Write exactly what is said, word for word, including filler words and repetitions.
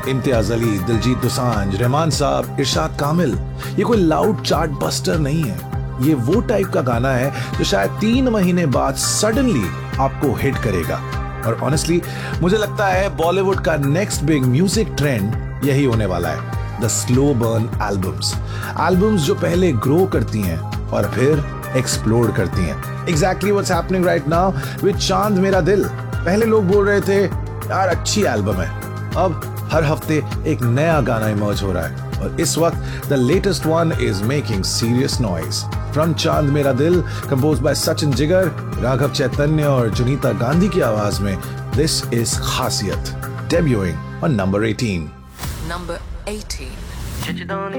इम्तियाज अली, दिलजीत दोसांझ, रहमान साहब, इरशाद कामिल, ये कोई लाउड चार्ट बस्टर नहीं है। ये वो टाइप का गाना है जो शायद तीन महीने बाद सडनली आपको हिट करेगा। और ऑनेस्टली मुझे लगता है बॉलीवुड का नेक्स्ट बिग म्यूजिक ट्रेंड यही होने वाला है, the slow burn albums. Albums जो पहले ग्रो करती हैं और फिर एक्सप्लोड करती हैं। Exactly what's happening right now with चांद मेरा दिल। पहले लोग बोल रहे थे यार अच्छी एल्बम है, अब हर हफ्ते एक नया गाना इमर्ज हो रहा है और इस वक्त the latest one is making serious noise. From चांद मेरा दिल, कंपोज्ड बाय सचिन जिगर, राघव चैतन्य और जुनीता गांधी की आवाज में, दिस इज खासियत, debuting on number eighteen. Number eighteen.